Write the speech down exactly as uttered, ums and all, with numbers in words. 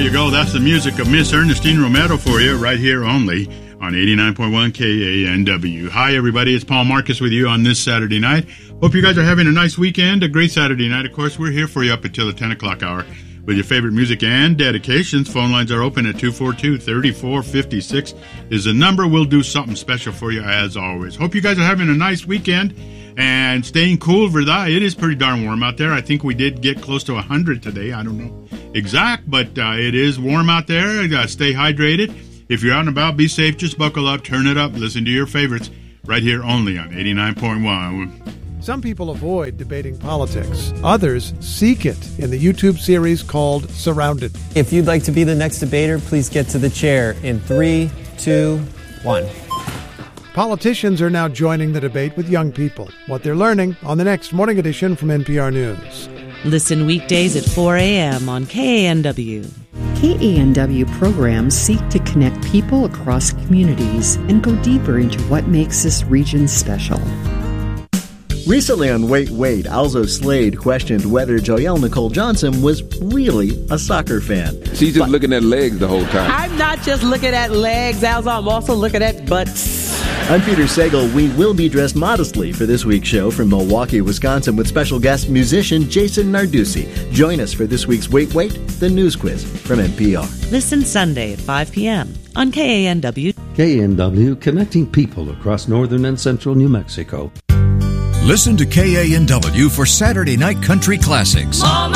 you go. That's the music of Miss Ernestine Romero for you right here only on eighty-nine point one K A N W. Hi, everybody. It's Paul Marcus with you on this Saturday night. Hope you guys are having a nice weekend, a great Saturday night. Of course, we're here for you up until the ten o'clock hour with your favorite music and dedications. Phone lines are open at two four two, three four five six is the number. We'll do something special for you as always. Hope you guys are having a nice weekend and staying cool for that. It is pretty darn warm out there. I think we did get close to one hundred today. I don't know exact, but uh, it is warm out there. Uh, stay hydrated. If you're out and about, be safe. Just buckle up, turn it up, listen to your favorites right here only on eighty-nine point one. Some people avoid debating politics. Others seek it in the YouTube series called Surrounded. If you'd like to be the next debater, please get to the chair in three, two, one. Politicians are now joining the debate with young people. What they're learning on the next Morning Edition from N P R News. Listen weekdays at four a.m. on K A N W. K A N W programs seek to connect people across communities and go deeper into what makes this region special. Recently on Wait, Wait, Alzo Slade questioned whether Joelle Nicole Johnson was really a soccer fan. She's just but, looking at legs the whole time. I'm not just looking at legs, Alzo. I'm also looking at butts. I'm Peter Sagal. We will be dressed modestly for this week's show from Milwaukee, Wisconsin, with special guest musician Jason Narducci. Join us for this week's Wait, Wait, the news quiz from N P R. Listen Sunday at five p.m. on K A N W. K A N W, connecting people across northern and central New Mexico. Listen to K A N W for Saturday Night Country Classics. Mama.